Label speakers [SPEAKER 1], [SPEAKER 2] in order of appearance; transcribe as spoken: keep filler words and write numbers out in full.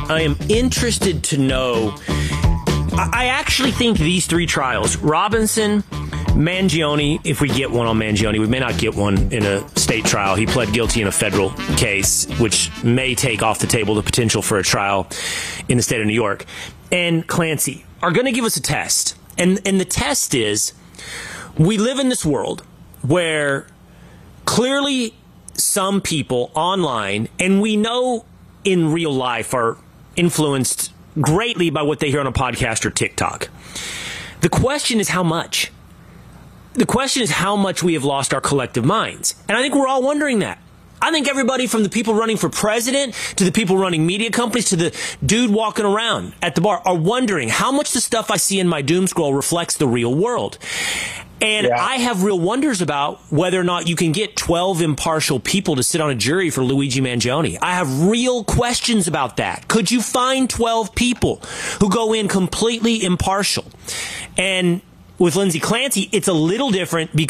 [SPEAKER 1] I am interested to know. I actually think these three trials, Robinson, Mangione, if we get one on Mangione, we may not get one in a state trial. He pled guilty in a federal case, which may take off the table the potential for a trial in the state of New York. And Clancy are going to give us a test. And, and the test is, we live in this world where clearly some people online, and we know in real life, are influenced greatly by what they hear on a podcast or TikTok. The question is how much? The question is how much we have lost our collective minds. And I think we're all wondering that. I think everybody from the people running for president to the people running media companies to the dude walking around at the bar are wondering how much the stuff I see in my doom scroll reflects the real world. And yeah. I have real wonders about whether or not you can get twelve impartial people to sit on a jury for Luigi Mangione. I have real questions about that. Could you find twelve people who go in completely impartial? And with Lindsay Clancy, it's a little different because